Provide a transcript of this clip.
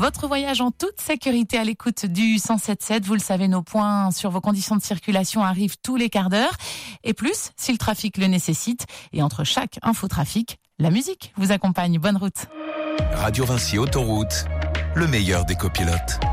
Votre voyage en toute sécurité à l'écoute du 107.7. Vous le savez, nos points sur vos conditions de circulation arrivent tous les quarts d'heure. Et plus, si le trafic le nécessite. Et entre chaque infotrafic, la musique vous accompagne. Bonne route. Radio Vinci Autoroute, le meilleur des copilotes.